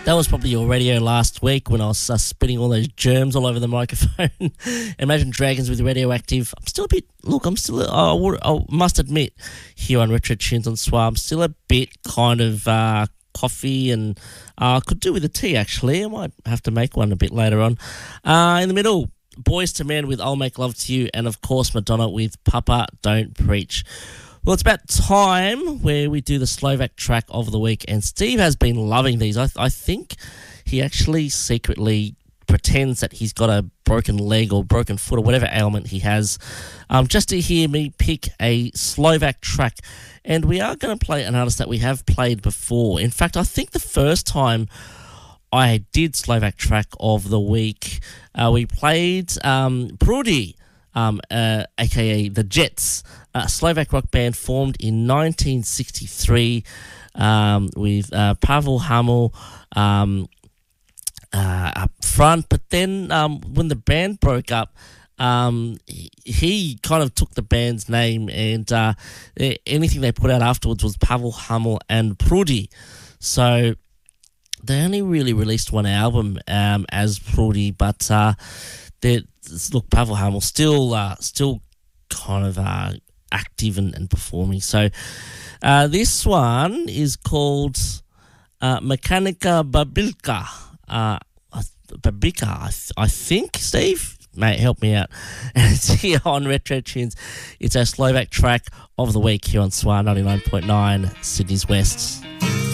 That was probably your radio last week when I was spitting all those germs all over the microphone. Imagine Dragons with Radioactive. I must admit, here on Retro Tunes on SWA, I'm still a bit kind of coffee and could do with a tea, actually. I might have to make one a bit later on. In the middle, Boys to Men with I'll Make Love to You, and of course Madonna with Papa Don't Preach. Well, it's about time where we do the Slovak track of the week, and Steve has been loving these. I think he actually secretly pretends that he's got a broken leg or broken foot or whatever ailment he has, just to hear me pick a Slovak track. And we are going to play an artist that we have played before. In fact, I think the first time I did Slovak track of the week, we played Prudi, aka The Jets, a Slovak rock band formed in 1963 with Pavel Hamel up front. But then when the band broke up, he kind of took the band's name, and anything they put out afterwards was Pavel Hamel and Prudi. So they only really released one album as Prudi, but Pavel Hamel still kind of active and performing. So this one is called Mechanika Babilka. Babica, I think, Steve? Mate, help me out. And it's here on Retro Tunes. It's our Slovak track of the week here on SWA 99.9, Sydney's West.